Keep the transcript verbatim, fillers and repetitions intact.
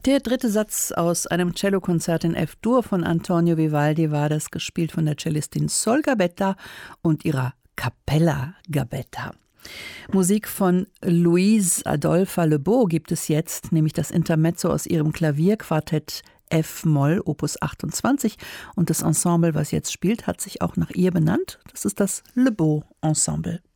Der dritte Satz aus einem Cellokonzert in F-Dur von Antonio Vivaldi war das, gespielt von der Cellistin Sol Gabetta und ihrer Capella Gabetta. Musik von Louise Adolpha Lebeau gibt es jetzt, nämlich das Intermezzo aus ihrem Klavierquartett F-Moll, Opus achtundzwanzig. Und das Ensemble, was jetzt spielt, hat sich auch nach ihr benannt. Das ist das Lebeau Ensemble.